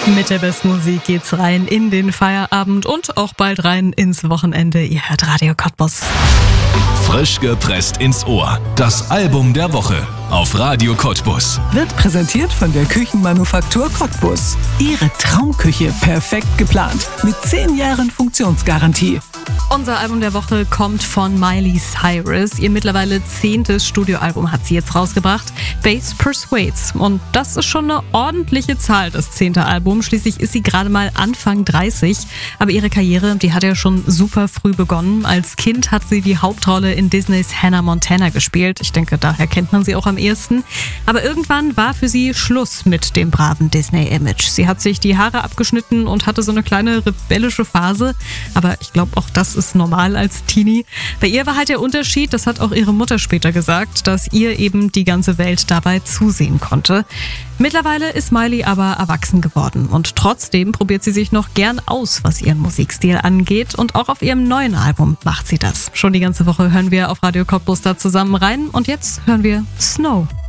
Mit der besten Musik geht's rein in den Feierabend und auch bald rein ins Wochenende. Ihr hört Radio Cottbus. Frisch gepresst ins Ohr. Das Album der Woche auf Radio Cottbus. Wird präsentiert von der Küchenmanufaktur Cottbus. Ihre Traumküche perfekt geplant mit 10 Jahren Funktionsgarantie. Unser Album der Woche kommt von Miley Cyrus. Ihr mittlerweile 10. Studioalbum hat sie jetzt rausgebracht, Bass Persuades. Und das ist schon eine ordentliche Zahl, das 10. Album. Schließlich ist sie gerade mal Anfang 30. Aber ihre Karriere, die hat ja schon super früh begonnen. Als Kind hat sie die Hauptrolle in Disneys Hannah Montana gespielt. Ich denke, daher kennt man sie auch am ehesten. Aber irgendwann war für sie Schluss mit dem braven Disney-Image. Sie hat sich die Haare abgeschnitten und hatte so eine kleine rebellische Phase. Aber ich glaube, auch das ist normal als Teenie. Bei ihr war halt der Unterschied, das hat auch ihre Mutter später gesagt, dass ihr eben die ganze Welt dabei zusehen konnte. Mittlerweile ist Miley aber erwachsen geworden und trotzdem probiert sie sich noch gern aus, was ihren Musikstil angeht, und auch auf ihrem neuen Album macht sie das. Schon die ganze Woche hören wir auf Radio Cottbus da zusammen rein und jetzt hören wir Snow.